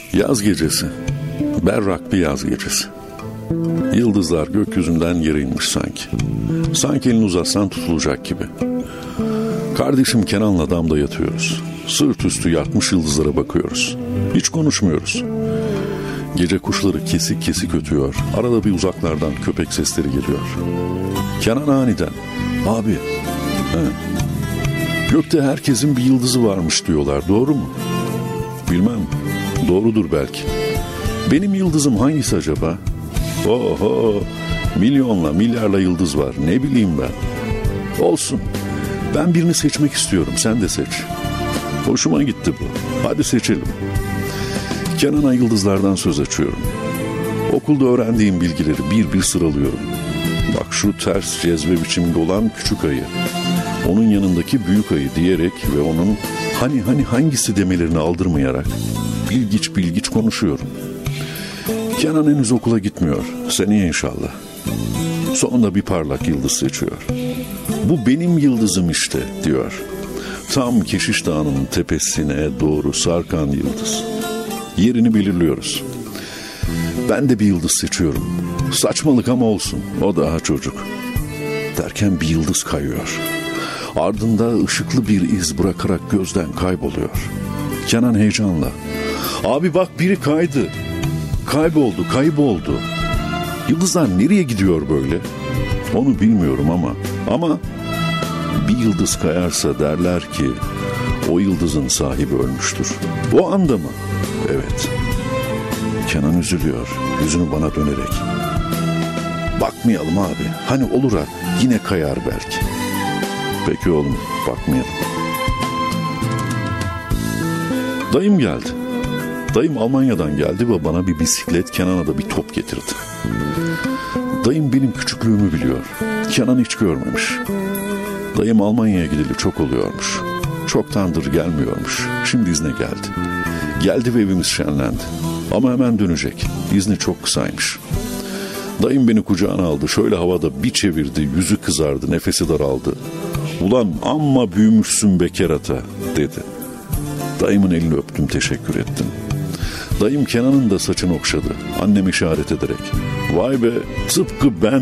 Yaz gecesi, berrak bir yaz gecesi. Yıldızlar gökyüzünden yere inmiş sanki. Sanki elini uzatsan tutulacak gibi. Kardeşim Kenan'la damda yatıyoruz. Sırt üstü yatmış yıldızlara bakıyoruz. Hiç konuşmuyoruz. Gece kuşları kesik kesik ötüyor. Arada bir uzaklardan köpek sesleri geliyor. Kenan aniden, abi, gökte herkesin bir yıldızı varmış diyorlar, doğru mu? Bilmem, doğrudur belki. Benim yıldızım hangisi acaba? Oho, milyonla milyarla yıldız var, ne bileyim ben. Olsun, ben birini seçmek istiyorum, sen de seç. Hoşuma gitti bu, hadi seçelim. Kenan'a yıldızlardan söz açıyorum. Okulda öğrendiğim bilgileri bir bir sıralıyorum. Bak şu ters cezve biçimde olan küçük ayı, onun yanındaki büyük ayı diyerek ve onun hani hangisi demelerini aldırmayarak bilgiç konuşuyorum. Kenan henüz okula gitmiyor, seneye inşallah. Sonunda bir parlak yıldız seçiyor. Bu benim yıldızım işte diyor. Tam Keşiş Dağı'nın tepesine doğru sarkan yıldız. Yerini belirliyoruz. Ben de bir yıldız seçiyorum. Saçmalık ama olsun, o daha çocuk. Derken bir yıldız kayıyor. Ardında ışıklı bir iz bırakarak gözden kayboluyor. Kenan heyecanla, abi bak biri kaydı. Kayboldu. Yıldızlar nereye gidiyor böyle? Onu bilmiyorum ama bir yıldız kayarsa derler ki o yıldızın sahibi ölmüştür. O anda mı? Evet. Kenan üzülüyor, yüzünü bana dönerek. Bakmayalım abi, hani olur ha, yine kayar belki. Peki oğlum, bakmayalım. Dayım geldi. Dayım Almanya'dan geldi ve bana bir bisiklet, Kenan'a da bir top getirdi. Dayım benim küçüklüğümü biliyor. Kenan hiç görmemiş. Dayım Almanya'ya gideli çok oluyormuş. Çoktandır gelmiyormuş. Şimdi izne geldi. Geldi ve evimiz şenlendi. Ama hemen dönecek. İzni çok kısaymış. Dayım beni kucağına aldı. Şöyle havada bir çevirdi. Yüzü kızardı. Nefesi daraldı. Ulan amma büyümüşsün be kerata dedi. Dayımın elini öptüm, teşekkür ettim. Dayım Kenan'ın da saçını okşadı. Annem işaret ederek. Vay be, tıpkı ben